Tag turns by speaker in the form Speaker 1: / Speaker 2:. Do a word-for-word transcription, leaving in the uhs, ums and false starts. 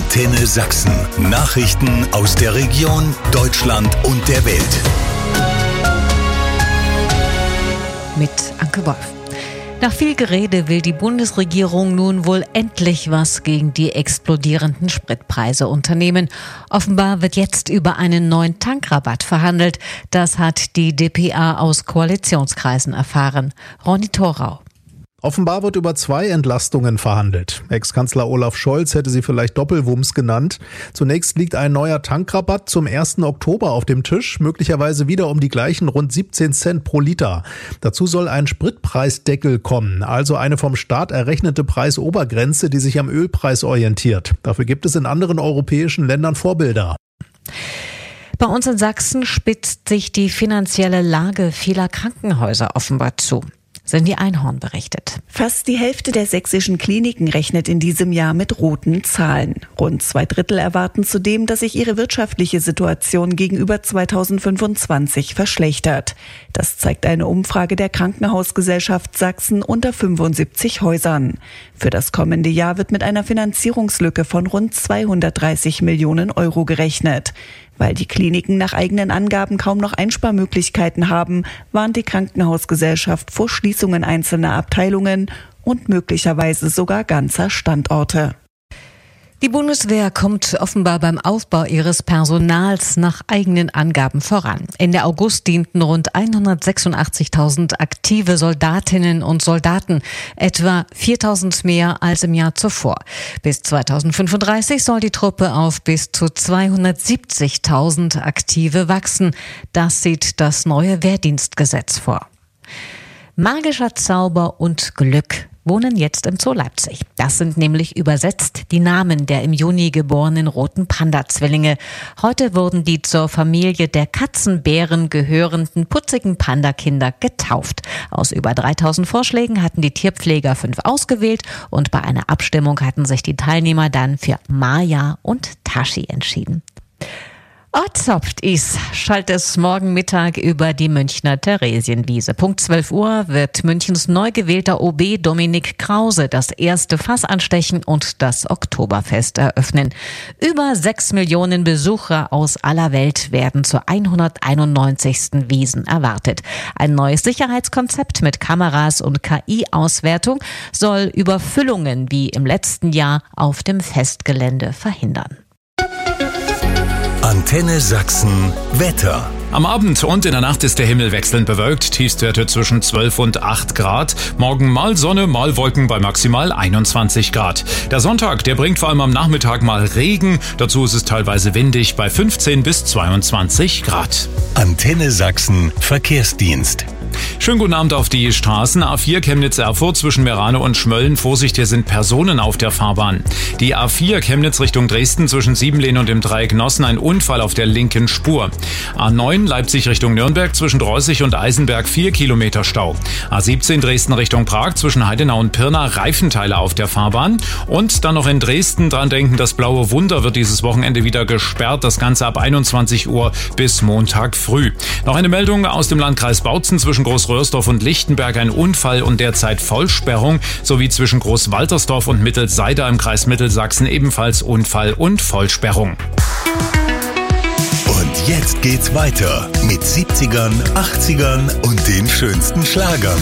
Speaker 1: Antenne Sachsen. Nachrichten aus der Region, Deutschland und der Welt.
Speaker 2: Mit Anke Wolf. Nach viel Gerede will die Bundesregierung nun wohl endlich was gegen die explodierenden Spritpreise unternehmen. Offenbar wird jetzt über einen neuen Tankrabatt verhandelt. Das hat die d p a aus Koalitionskreisen erfahren. Ronny Thorau.
Speaker 3: Offenbar wird über zwei Entlastungen verhandelt. Ex-Kanzler Olaf Scholz hätte sie vielleicht Doppelwumms genannt. Zunächst liegt ein neuer Tankrabatt zum ersten Oktober auf dem Tisch, möglicherweise wieder um die gleichen rund siebzehn Cent pro Liter. Dazu soll ein Spritpreisdeckel kommen, also eine vom Staat errechnete Preisobergrenze, die sich am Ölpreis orientiert. Dafür gibt es in anderen europäischen Ländern Vorbilder.
Speaker 2: Bei uns in Sachsen spitzt sich die finanzielle Lage vieler Krankenhäuser offenbar zu. Cindy Einhorn berichtet.
Speaker 4: Fast die Hälfte der sächsischen Kliniken rechnet in diesem Jahr mit roten Zahlen. Rund zwei Drittel erwarten zudem, dass sich ihre wirtschaftliche Situation gegenüber zweitausendfünfundzwanzig verschlechtert. Das zeigt eine Umfrage der Krankenhausgesellschaft Sachsen unter fünfundsiebzig Häusern. Für das kommende Jahr wird mit einer Finanzierungslücke von rund zweihundertdreißig Millionen Euro gerechnet. Weil die Kliniken nach eigenen Angaben kaum noch Einsparmöglichkeiten haben, warnt die Krankenhausgesellschaft vor Schließungen einzelner Abteilungen und möglicherweise sogar ganzer Standorte.
Speaker 2: Die Bundeswehr kommt offenbar beim Aufbau ihres Personals nach eigenen Angaben voran. Ende August dienten rund hundertsechsundachtzigtausend aktive Soldatinnen und Soldaten, etwa viertausend mehr als im Jahr zuvor. Bis zweitausendfünfunddreißig soll die Truppe auf bis zu zweihundertsiebzigtausend Aktive wachsen. Das sieht das neue Wehrdienstgesetz vor. Magischer Zauber und Glück wohnen jetzt im Zoo Leipzig. Das sind nämlich übersetzt die Namen der im Juni geborenen roten Panda-Zwillinge. Heute wurden die zur Familie der Katzenbären gehörenden putzigen Panda-Kinder getauft. Aus über dreitausend Vorschlägen hatten die Tierpfleger fünf ausgewählt und bei einer Abstimmung hatten sich die Teilnehmer dann für Maya und Tashi entschieden. Ortsopft is, schallt es morgen Mittag über die Münchner Theresienwiese. Punkt zwölf Uhr wird Münchens neu gewählter O B Dominik Krause das erste Fass anstechen und das Oktoberfest eröffnen. Über sechs Millionen Besucher aus aller Welt werden zur hunderteinundneunzigsten Wiesn erwartet. Ein neues Sicherheitskonzept mit Kameras und K I-Auswertung soll Überfüllungen wie im letzten Jahr auf dem Festgelände verhindern.
Speaker 1: Antenne Sachsen Wetter.
Speaker 5: Am Abend und in der Nacht ist der Himmel wechselnd bewölkt, Tiefstwerte zwischen zwölf und acht Grad. Morgen mal Sonne, mal Wolken bei maximal einundzwanzig Grad. Der Sonntag, der bringt vor allem am Nachmittag mal Regen. Dazu ist es teilweise windig bei fünfzehn bis zweiundzwanzig Grad.
Speaker 1: Antenne Sachsen Verkehrsdienst.
Speaker 5: Schönen guten Abend auf die Straßen. A vier Chemnitz-Erfurt zwischen Merane und Schmölln. Vorsicht, hier sind Personen auf der Fahrbahn. Die A vier Chemnitz Richtung Dresden zwischen Siebenlehn und dem Dreieck Nossen. Ein Unfall auf der linken Spur. A neun Leipzig Richtung Nürnberg zwischen Dreußig und Eisenberg vier Kilometer Stau. A siebzehn Dresden Richtung Prag zwischen Heidenau und Pirna Reifenteile auf der Fahrbahn. Und dann noch in Dresden dran denken, das Blaue Wunder wird dieses Wochenende wieder gesperrt. Das Ganze ab einundzwanzig Uhr bis Montag früh. Noch eine Meldung aus dem Landkreis Bautzen zwischen Großröhrsdorf und Lichtenberg ein Unfall und derzeit Vollsperrung, sowie zwischen Großwaltersdorf und Mittelseider im Kreis Mittelsachsen ebenfalls Unfall und Vollsperrung.
Speaker 1: Und jetzt geht's weiter mit siebzigern, achtzigern und den schönsten Schlagern.